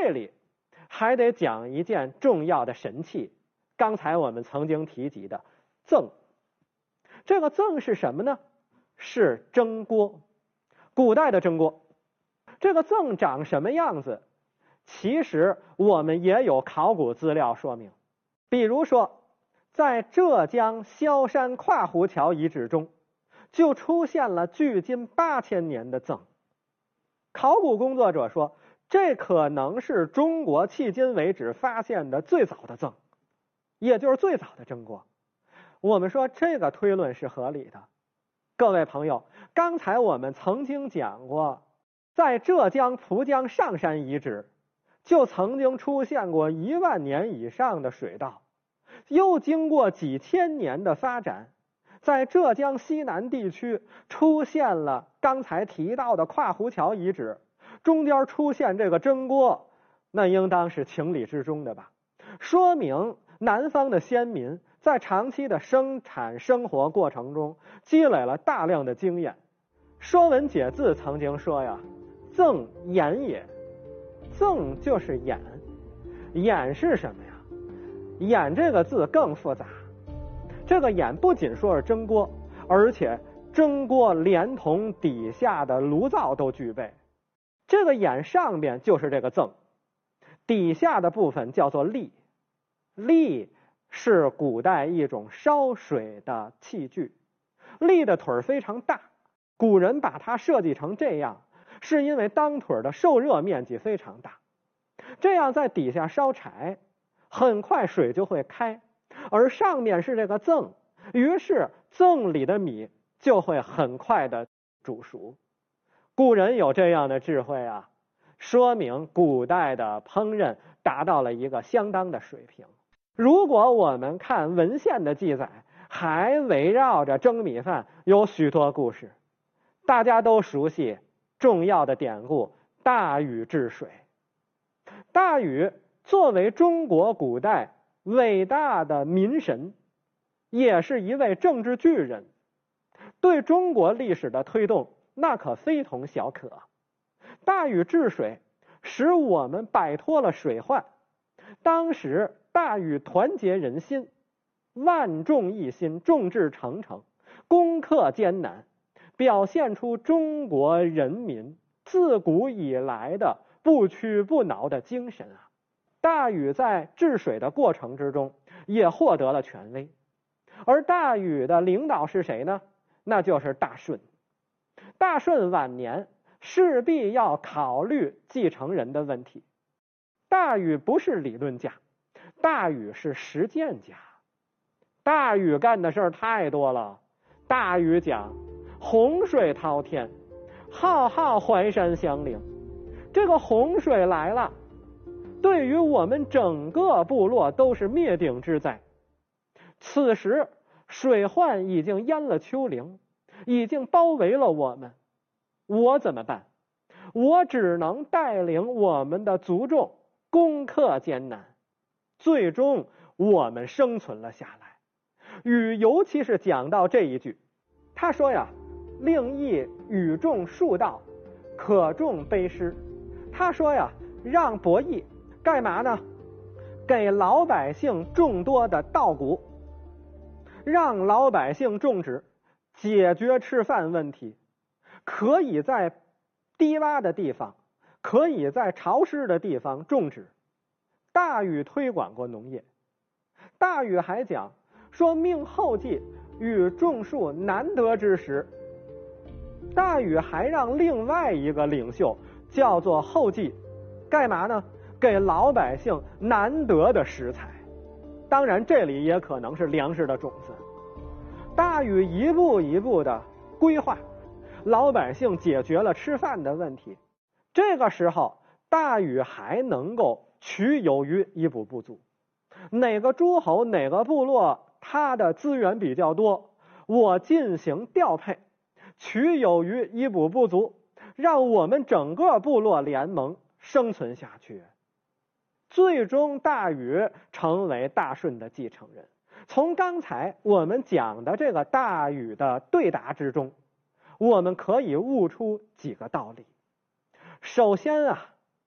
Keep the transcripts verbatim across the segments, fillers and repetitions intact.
这里还得讲一件重要的神器，刚才我们曾经提及的甑。这个甑是什么呢？是蒸锅，古代的蒸锅。这个甑长什么样子？其实我们也有考古资料说明。比如说，在浙江萧山跨湖桥遗址中，就出现了距今八千年的甑。考古工作者说，这可能是中国迄今为止发现的最早的甑，也就是最早的蒸锅。我们说这个推论是合理的。各位朋友，刚才我们曾经讲过，在浙江蒲江上山遗址就曾经出现过一万年以上的水稻，又经过几千年的发展，在浙江西南地区出现了刚才提到的跨湖桥遗址，中间出现这个蒸锅，那应当是情理之中的吧？说明南方的先民在长期的生产生活过程中积累了大量的经验。《说文解字》曾经说呀，甑眼也。甑就是眼，眼是什么呀？眼这个字更复杂。这个眼不仅说是蒸锅，而且蒸锅连同底下的炉灶都具备。这个眼上边就是这个甑，底下的部分叫做砾。砾是古代一种烧水的器具，砾的腿非常大，古人把它设计成这样，是因为当腿的受热面积非常大，这样在底下烧柴，很快水就会开，而上面是这个甑，于是甑里的米就会很快的煮熟。古人有这样的智慧啊，说明古代的烹饪达到了一个相当的水平。如果我们看文献的记载，还围绕着蒸米饭有许多故事。大家都熟悉重要的典故大禹治水。大禹作为中国古代伟大的民神，也是一位政治巨人，对中国历史的推动那可非同小可。大禹治水使我们摆脱了水患。当时大禹团结人心，万众一心，众志成城，攻克艰难，表现出中国人民自古以来的不屈不挠的精神啊！大禹在治水的过程之中也获得了权威，而大禹的领导是谁呢？那就是大舜。大舜晚年势必要考虑继承人的问题。大禹不是理论家，大禹是实践家。大禹干的事儿太多了。大禹讲洪水滔天，浩浩淮山相邻。这个洪水来了，对于我们整个部落都是灭顶之灾。此时水患已经淹了丘陵，已经包围了我们，我怎么办？我只能带领我们的族众攻克艰难，最终我们生存了下来。禹尤其是讲到这一句，他说呀，令邑禹种数稻，可种卑师。他说呀，让伯邑干嘛呢？给老百姓众多的稻谷，让老百姓种植，解决吃饭问题。可以在低洼的地方，可以在潮湿的地方种植。大禹推广过农业。大禹还讲说，命后继与种树难得之时。大禹还让另外一个领袖叫做后继，干嘛呢？给老百姓难得的食材。当然这里也可能是粮食的种子。大禹一步一步的规划，老百姓解决了吃饭的问题。这个时候大禹还能够取有余，以补不足。哪个诸侯哪个部落他的资源比较多，我进行调配，取有余，以补不足，让我们整个部落联盟生存下去。最终大禹成为大舜的继承人。从刚才我们讲的这个大禹的对答之中，我们可以悟出几个道理。首先啊，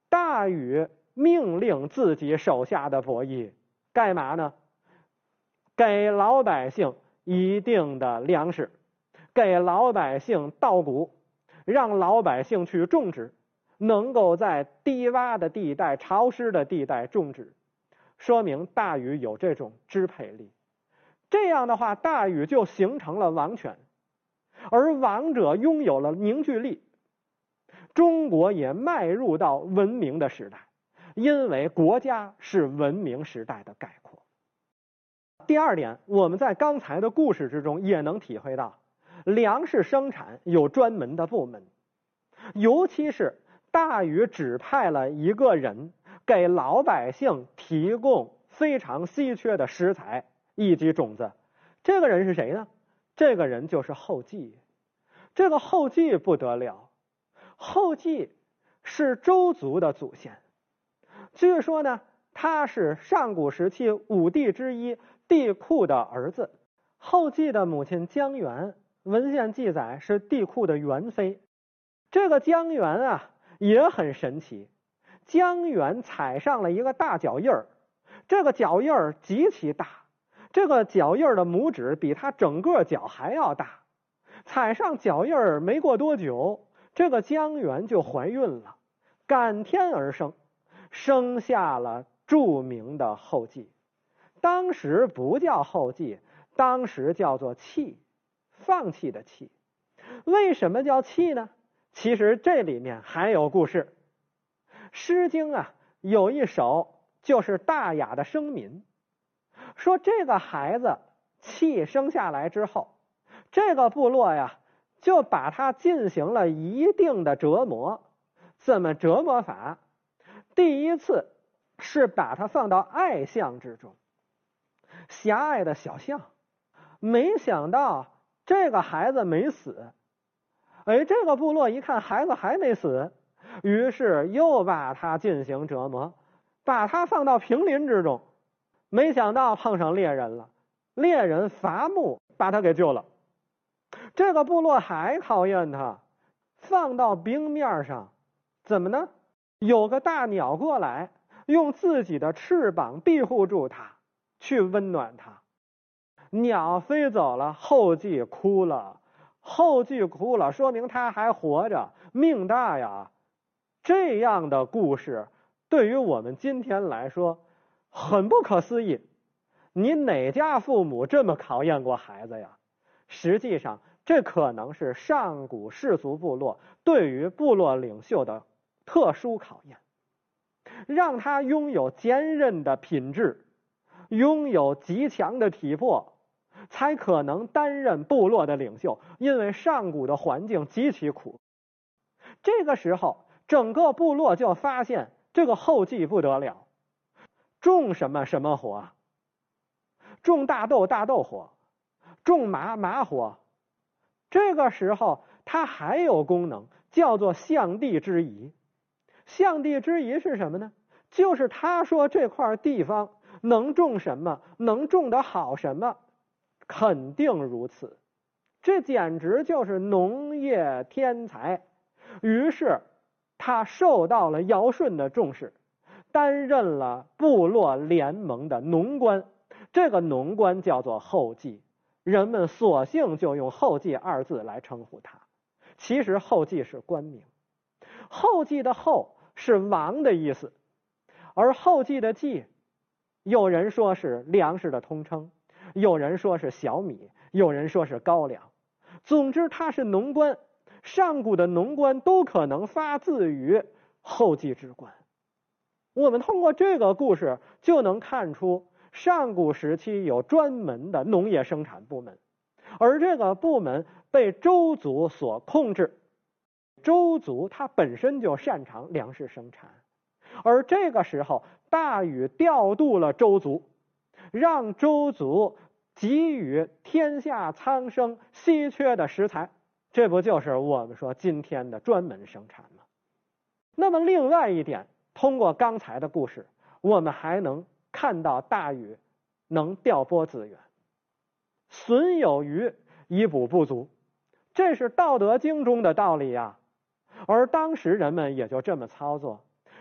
大禹命令自己手下的伯夷干嘛呢？给老百姓一定的粮食，给老百姓稻谷，让老百姓去种植，能够在低洼的地带、潮湿的地带种植，说明大禹有这种支配力。这样的话，大禹就形成了王权，而王者拥有了凝聚力，中国也迈入到文明的时代，因为国家是文明时代的概括。第二点，我们在刚才的故事之中也能体会到，粮食生产有专门的部门，尤其是大禹指派了一个人给老百姓提供非常稀缺的食材以及种子。这个人是谁呢？这个人就是后稷。这个后稷不得了，后稷是周族的祖先。据说呢，他是上古时期五帝之一帝喾的儿子。后稷的母亲姜原，文献记载是帝喾的元妃。这个姜原啊也很神奇，姜原踩上了一个大脚印儿，这个脚印儿极其大，这个脚印儿的拇指比他整个脚还要大。踩上脚印儿没过多久，这个姜原就怀孕了，感天而生，生下了著名的后稷。当时不叫后稷，当时叫做弃，放弃的弃。为什么叫弃呢？其实这里面还有故事。诗经啊有一首就是大雅的生民，说这个孩子弃生下来之后，这个部落呀就把他进行了一定的折磨。怎么折磨法？第一次是把他放到爱巷之中，狭隘的小巷，没想到这个孩子没死。哎，这个部落一看孩子还没死，于是又把他进行折磨，把他放到平林之中，没想到碰上猎人了，猎人伐木把他给救了。这个部落还考验他，放到冰面上，怎么呢？有个大鸟过来，用自己的翅膀庇护住他，去温暖他。鸟飞走了，后稷哭了，后稷哭了，说明他还活着，命大呀。这样的故事对于我们今天来说很不可思议。你哪家父母这么考验过孩子呀？实际上这可能是上古氏族部落对于部落领袖的特殊考验，让他拥有坚韧的品质，拥有极强的体魄，才可能担任部落的领袖。因为上古的环境极其苦，这个时候整个部落就发现这个后稷不得了，种什么什么活，种大豆大豆活，种麻麻活。这个时候它还有功能，叫做象地之宜。象地之宜是什么呢？就是他说这块地方能种什么，能种得好什么，肯定如此。这简直就是农业天才。于是他受到了尧舜的重视，担任了部落联盟的农官。这个农官叫做后稷，人们索性就用后稷二字来称呼他。其实后稷是官名，后稷的后是王的意思，而后稷的稷，有人说是粮食的通称，有人说是小米，有人说是高粱。总之他是农官，上古的农官都可能发自于后稷之官。我们通过这个故事就能看出，上古时期有专门的农业生产部门，而这个部门被周族所控制。周族它本身就擅长粮食生产，而这个时候大禹调度了周族，让周族给予天下苍生稀缺的食材，这不就是我们说今天的专门生产吗？那么另外一点，通过刚才的故事，我们还能看到大禹能调拨资源，损有余以补不足，这是《道德经》中的道理呀。而当时人们也就这么操作，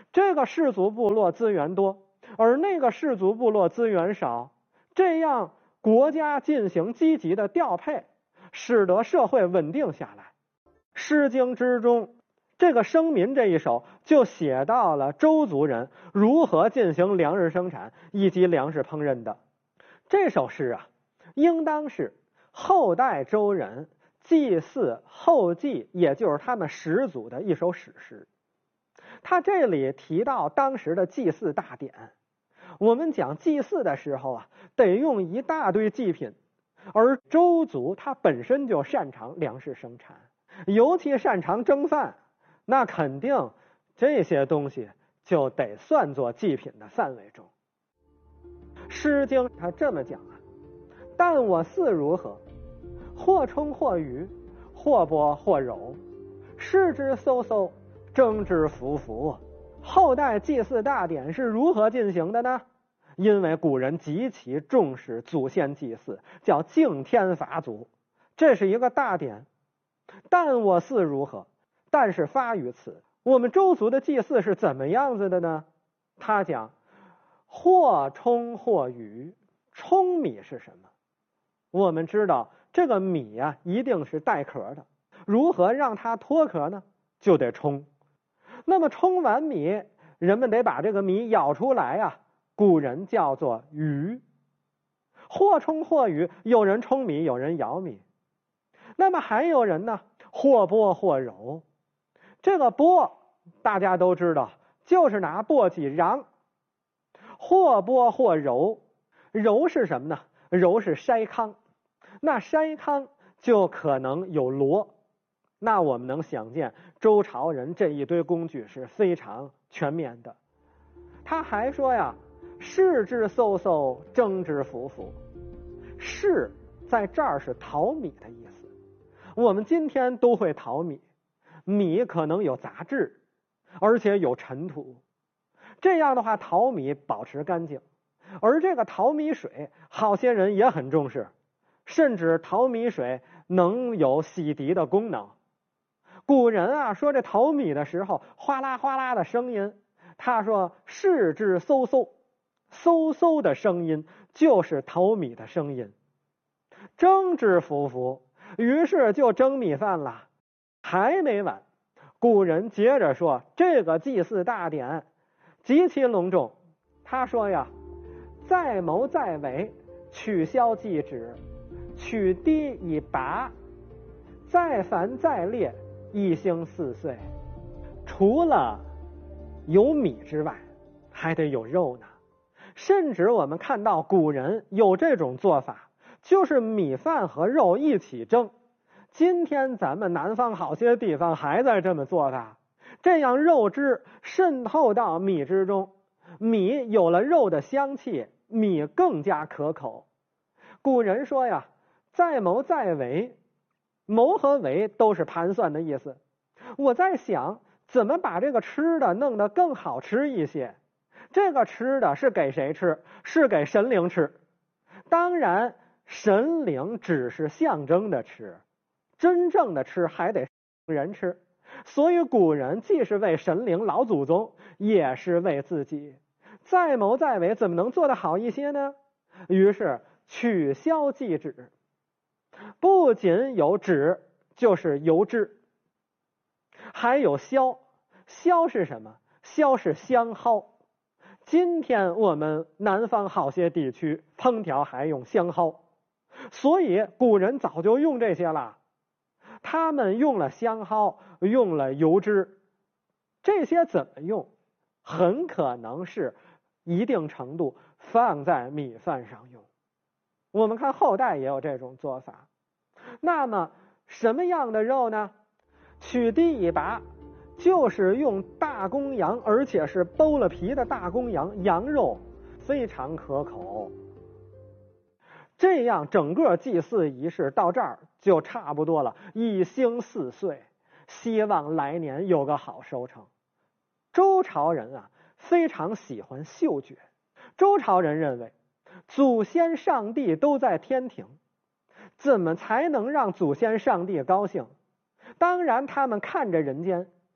这个氏族部落资源多，而那个氏族部落资源少，这样国家进行积极的调配，使得社会稳定下来。《诗经》之中这个生民这一首就写到了周族人如何进行粮食生产以及粮食烹饪的。这首诗啊，应当是后代周人祭祀后继，也就是他们始祖的一首史诗。他这里提到当时的祭祀大典，我们讲祭祀的时候啊，得用一大堆祭品，而周族他本身就擅长粮食生产，尤其擅长蒸饭，那肯定这些东西就得算作祭品的范围中。《诗经》他这么讲啊：但我祀如何？或冲或鱼，或剥或揉，视之嗖嗖，蒸之浮浮。后代祭祀大典是如何进行的呢？因为古人极其重视祖先祭祀，叫敬天伐祖，这是一个大典。但我祀如何？但是发于此。我们周族的祭祀是怎么样子的呢？他讲或冲或鱼。冲米是什么？我们知道这个米啊一定是带壳的，如何让它脱壳呢？就得冲。那么冲完米，人们得把这个米舀出来啊，古人叫做鱼。或冲或鱼，有人冲米，有人舀米。那么还有人呢，或剥或揉。这个剥大家都知道，就是拿簸箕瓤。或剥或揉，揉是什么呢？揉是筛糠，那筛糠就可能有箩。那我们能想见周朝人这一堆工具是非常全面的。他还说呀，视之嗖嗖，蒸之浮浮。视在这儿是淘米的意思。我们今天都会淘米，米可能有杂质，而且有尘土，这样的话淘米保持干净。而这个淘米水好些人也很重视，甚至淘米水能有洗涤的功能。古人啊说这淘米的时候哗啦哗啦的声音，他说视之嗖嗖，嗖嗖的声音就是淘米的声音。蒸之浮浮，于是就蒸米饭了。还没完，古人接着说这个祭祀大典极其隆重。他说呀，在谋在为，取消祭止，取滴以拔，再凡再列，一星四岁。除了有米之外，还得有肉呢。甚至我们看到古人有这种做法，就是米饭和肉一起蒸。今天咱们南方好些地方还在这么做的，这样肉汁渗透到米之中，米有了肉的香气，米更加可口。古人说呀，在谋在为，谋和为都是盘算的意思。我在想怎么把这个吃的弄得更好吃一些。这个吃的是给谁吃？是给神灵吃。当然神灵只是象征的吃，真正的吃还得人吃。所以古人既是为神灵老祖宗，也是为自己。在谋在为，怎么能做得好一些呢？于是取消祭止，不仅有止，就是油脂，还有消。消是什么？消是香蒿。今天我们南方好些地区烹调还用香蒿，所以古人早就用这些了。他们用了香蒿，用了油脂，这些怎么用？很可能是一定程度放在米饭上用。我们看后代也有这种做法。那么什么样的肉呢？取滴以拔，就是用大公羊，而且是剥了皮的大公羊，羊肉非常可口。这样整个祭祀仪式到这儿就差不多了，一星四岁，希望来年有个好收成。周朝人啊非常喜欢嗅觉。周朝人认为祖先上帝都在天庭，怎么才能让祖先上帝高兴？当然他们看着人间，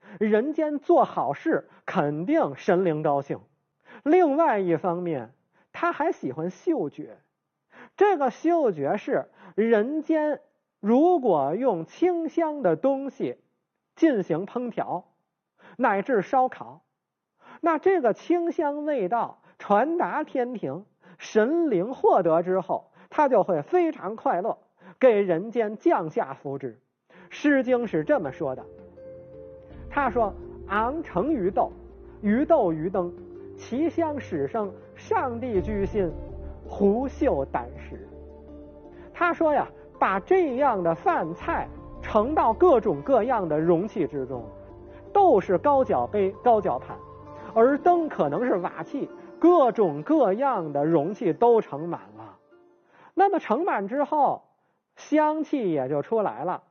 人间做好事肯定神灵高兴。另外一方面，他还喜欢嗅觉。这个嗅觉是人间如果用清香的东西进行烹调乃至烧烤，那这个清香味道传达天庭，神灵获得之后，他就会非常快乐，给人间降下福祉。诗经是这么说的，他说昂成于斗，于斗于灯，其香始生，上帝居心，狐嗅胆识。他说呀，把这样的饭菜盛到各种各样的容器之中，斗是高脚杯高脚盘，而灯可能是瓦器，各种各样的容器都盛满了。那么盛满之后，香气也就出来了，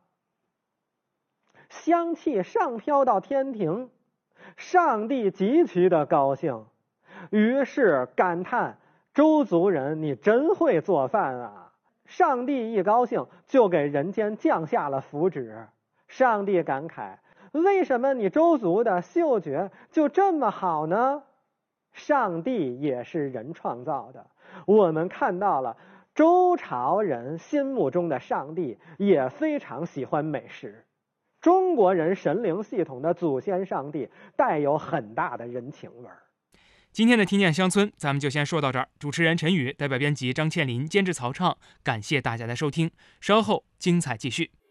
香气上飘到天庭，上帝极其的高兴，于是感叹周族人你真会做饭啊。上帝一高兴，就给人间降下了福祉。上帝感慨，为什么你周族的嗅觉就这么好呢？上帝也是人创造的，我们看到了周朝人心目中的上帝也非常喜欢美食。中国人神灵系统的祖先上帝带有很大的人情味儿。 今天的听见乡村咱们就先说到这儿，主持人陈宇，代表编辑张倩林，监制曹畅，感谢大家的收听，稍后精彩继续。